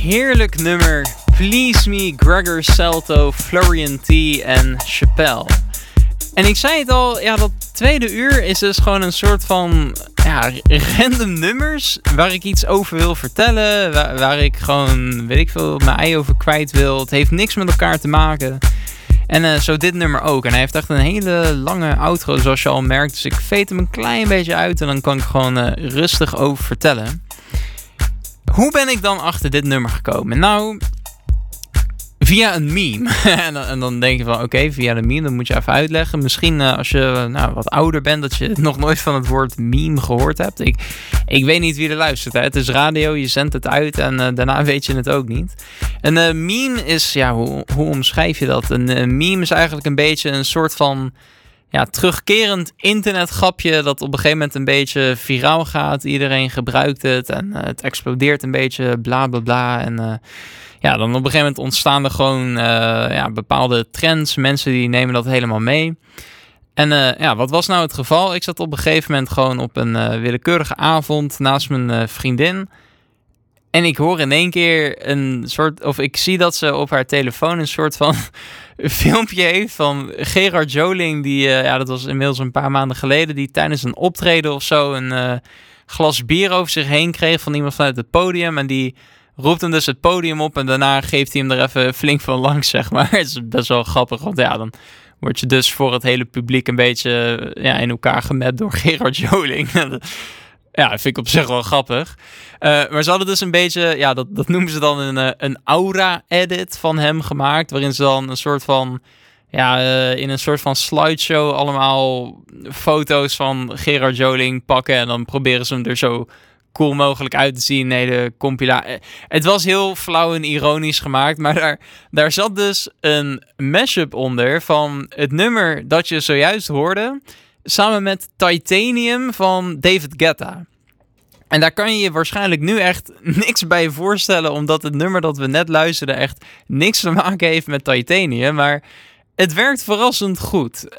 heerlijk nummer. Please Me, Gregor Salto, Florian T. en Chappelle. En ik zei het al, ja, dat tweede uur is dus gewoon een soort van random nummers waar ik iets over wil vertellen. Waar ik gewoon, weet ik veel, mijn ei over kwijt wil. Het heeft niks met elkaar te maken. En zo dit nummer ook. En hij heeft echt een hele lange outro, zoals je al merkt. Dus ik veet hem een klein beetje uit en dan kan ik gewoon rustig over vertellen. Hoe ben ik dan achter dit nummer gekomen? Nou, via een meme. en dan denk je van, oké, via een meme, dat moet je even uitleggen. Misschien als je wat ouder bent, dat je nog nooit van het woord meme gehoord hebt. Ik weet niet wie er luistert. Hè. Het is radio, je zendt het uit en daarna weet je het ook niet. Een meme is, hoe omschrijf je dat? Een meme is eigenlijk een beetje een soort van terugkerend internetgrapje dat op een gegeven moment een beetje viraal gaat. Iedereen gebruikt het en het explodeert een beetje, bla bla bla. En dan op een gegeven moment ontstaan er gewoon bepaalde trends. Mensen die nemen dat helemaal mee. En wat was nou het geval? Ik zat op een gegeven moment gewoon op een willekeurige avond naast mijn vriendin. En ik hoor in één keer ik zie dat ze op haar telefoon een soort van filmpje heeft van Gerard Joling. Dat was inmiddels een paar maanden geleden. Die tijdens een optreden of zo een glas bier over zich heen kreeg van iemand vanuit het podium. En die roept hem dus het podium op en daarna geeft hij hem er even flink van langs, zeg maar. Het is best wel grappig, want dan word je dus voor het hele publiek een beetje in elkaar gemet door Gerard Joling. Ja, vind ik op zich wel grappig. Maar ze hadden dus een beetje, dat noemen ze dan een aura-edit van hem gemaakt. Waarin ze dan een soort van, in een soort van slideshow allemaal foto's van Gerard Joling pakken. En dan proberen ze hem er zo cool mogelijk uit te zien. Nee, de compilatie. Het was heel flauw en ironisch gemaakt. Maar daar zat dus een mashup onder van het nummer dat je zojuist hoorde, samen met Titanium van David Guetta. En daar kan je je waarschijnlijk nu echt niks bij voorstellen, omdat het nummer dat we net luisterden echt niks te maken heeft met Titanium. Maar het werkt verrassend goed.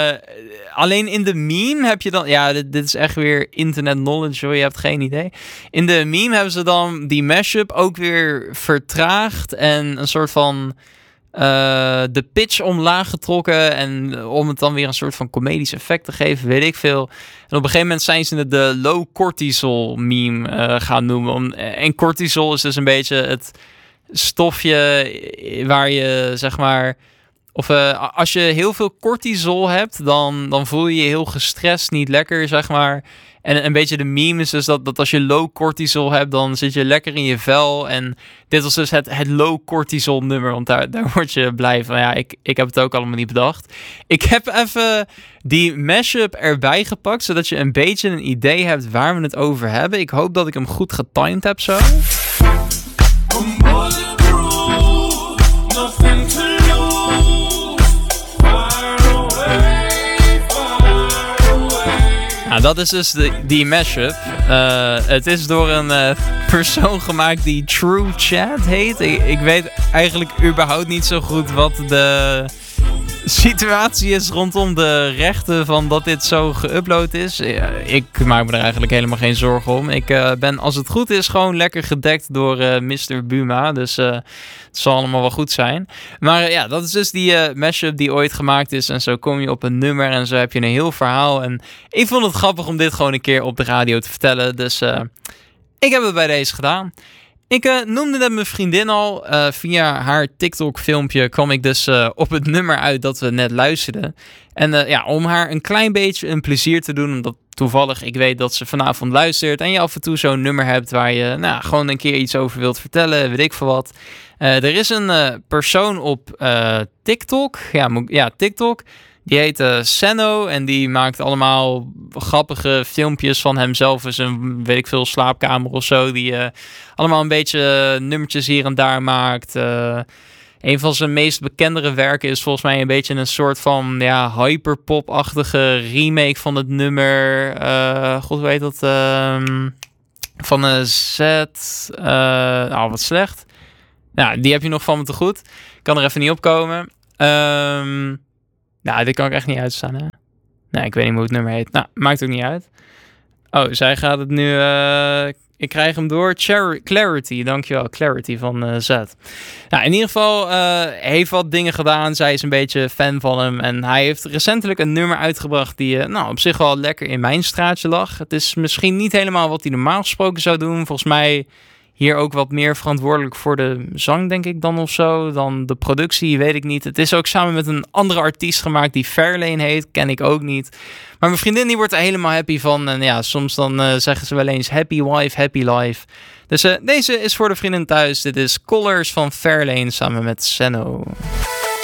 Alleen in de meme heb je dan... Ja, dit is echt weer internet knowledge, hoor. Je hebt geen idee. In de meme hebben ze dan die mashup ook weer vertraagd en een soort van de pitch omlaag getrokken en om het dan weer een soort van comedisch effect te geven, weet ik veel. En op een gegeven moment zijn ze het de low cortisol meme gaan noemen. En cortisol is dus een beetje het stofje waar je, zeg maar, of als je heel veel cortisol hebt, dan voel je je heel gestrest, niet lekker, zeg maar. En een beetje de meme is dus dat als je low cortisol hebt, dan zit je lekker in je vel. En dit was dus het low cortisol nummer, want daar word je blij van. Ja, ik heb het ook allemaal niet bedacht. Ik heb even die mashup erbij gepakt, zodat je een beetje een idee hebt waar we het over hebben. Ik hoop dat ik hem goed getimed heb zo. Nou, dat is dus die mashup. Het is door een persoon gemaakt die True Chat heet. Ik weet eigenlijk überhaupt niet zo goed wat de situatie is rondom de rechten van dat dit zo geüpload is. Ik maak me er eigenlijk helemaal geen zorgen om. Ik ben, als het goed is, gewoon lekker gedekt door Mr. Buma. Dus het zal allemaal wel goed zijn. Maar dat is dus die mashup die ooit gemaakt is. En zo kom je op een nummer en zo heb je een heel verhaal. En ik vond het grappig om dit gewoon een keer op de radio te vertellen. Dus ik heb het bij deze gedaan. Ik noemde net mijn vriendin al. Via haar TikTok-filmpje kwam ik dus op het nummer uit dat we net luisterden. En om haar een klein beetje een plezier te doen, omdat toevallig ik weet dat ze vanavond luistert en je af en toe zo'n nummer hebt waar je gewoon een keer iets over wilt vertellen, weet ik veel wat. Er is een persoon op TikTok. TikTok. Die heet Senno en die maakt allemaal grappige filmpjes van hemzelf in zijn, weet ik veel, slaapkamer of zo. Die allemaal een beetje nummertjes hier en daar maakt. Een van zijn meest bekendere werken is volgens mij een beetje een soort van hyperpop-achtige remake van het nummer. God weet dat. Van Z. Wat slecht. Nou, die heb je nog van me te goed. Ik kan er even niet op komen. Dit kan ik echt niet uitstaan, hè? Nee, ik weet niet hoe het nummer heet. Nou, maakt ook niet uit. Oh, zij gaat het nu Ik krijg hem door. Clarity, dankjewel. Clarity van Z. Nou, in ieder geval heeft wat dingen gedaan. Zij is een beetje fan van hem. En hij heeft recentelijk een nummer uitgebracht die op zich wel lekker in mijn straatje lag. Het is misschien niet helemaal wat hij normaal gesproken zou doen. Volgens mij hier ook wat meer verantwoordelijk voor de zang, denk ik dan of zo. Dan de productie, weet ik niet. Het is ook samen met een andere artiest gemaakt die Fairlane heet. Ken ik ook niet. Maar mijn vriendin die wordt er helemaal happy van. En ja, soms dan zeggen ze wel eens happy wife, happy life. Dus deze is voor de vriendin thuis. Dit is Colors van Fairlane samen met Senno.